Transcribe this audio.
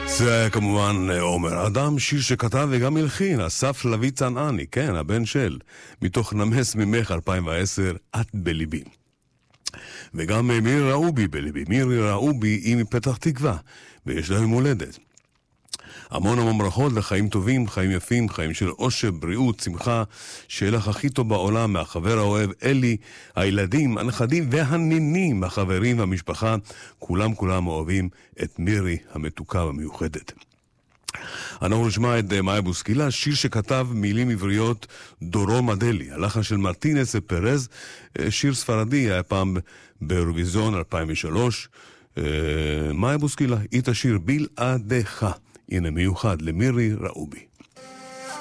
זה היה כמובן עומר אדם, שיר שכתב וגם הלחין, אסף לביא צנעני, כן, הבן של, מתוך נמס ממך 2010, את בליבי. וגם מירי ראובי בליבי, מירי ראובי היא מפתח תקווה, ויש להם הולדת. המון ברכות לחיים טובים, חיים יפים, חיים של אושר, בריאות, שמחה, שיהיה לך הכי טוב בעולם, מהחבר האוהב אלי, הילדים, הנכדים והנינים, החברים והמשפחה, כולם אוהבים את מירי המתוקה והמיוחדת. אנחנו נשמע את מאיה בוסקילה, שיר שכתב מילים עבריות דורון מדלי, הלחן של מרטינס ופרז, שיר ספרדי, היה פעם באירוויזיון 2003. מאיה בוסקילה, היא תשיר בלעדיך. הנה מיוחד למירי ראובי.